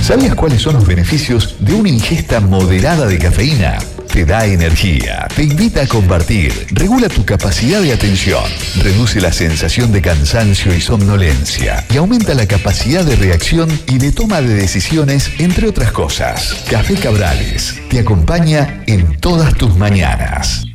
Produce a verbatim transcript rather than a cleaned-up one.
¿Sabías cuáles son los beneficios de una ingesta moderada de cafeína? Te da energía, te invita a compartir, regula tu capacidad de atención, reduce la sensación de cansancio y somnolencia y aumenta la capacidad de reacción y de toma de decisiones, entre otras cosas. Café Cabrales te acompaña en todas tus mañanas.